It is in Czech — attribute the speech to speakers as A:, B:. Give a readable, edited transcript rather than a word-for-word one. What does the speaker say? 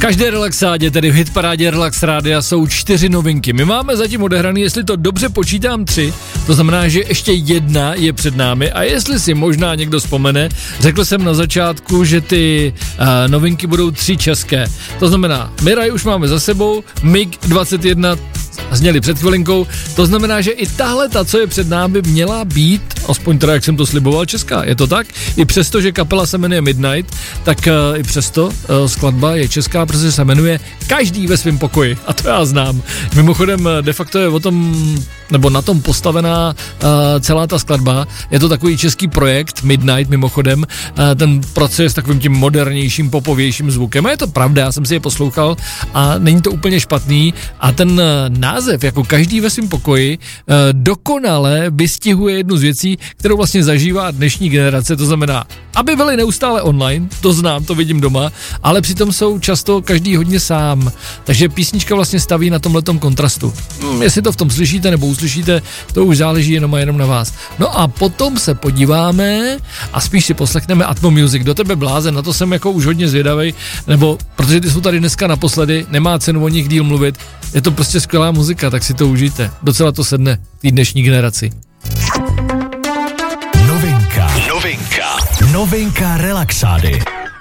A: každé relaxádě, tedy v hitparádě Relax Rádia, jsou 4 novinky. My máme zatím odehraný, jestli to dobře počítám, 3, to znamená, že ještě 1 je před námi a jestli si možná někdo vzpomene, řekl jsem na začátku, že ty novinky budou 3 české. To znamená, Miraj už máme za sebou, MiG-21 zněli před chvilinkou, to znamená, že i tahle, co je před námi, měla být, aspoň teda, jak jsem to sliboval, česká. Je to tak? I přesto, že kapela se jmenuje Midnight, tak i přesto skladba je česká, protože se jmenuje Každý ve svém pokoji. A to já znám. Mimochodem, de facto je o tom, nebo na tom postavená celá ta skladba. Je to takový český projekt, Midnight mimochodem. Ten proces s takovým tím modernějším, popovějším zvukem. A je to pravda, já jsem si je poslouchal a není to úplně špatný. A ten název, jako Každý ve svém pokoji, dokonale vystihuje jednu z věcí, kterou vlastně zažívá dnešní generace, to znamená, aby byli neustále online, to znám, to vidím doma, ale přitom jsou často každý hodně sám. Takže písnička vlastně staví na tomhletom kontrastu. Jestli to v tom slyšíte nebo uslyšíte, to už záleží jenom a jenom na vás. No a potom se podíváme a spíš si poslechneme Atmo Music. Do tebe blázen, na to jsem jako už hodně zvědavej, nebo protože ty jsou tady dneska naposledy, nemá cenu o nich díl mluvit. Je to prostě skvělá muzika, tak si to užijte. Docela to sedne té dnešní generaci.
B: Novinka Relaxády.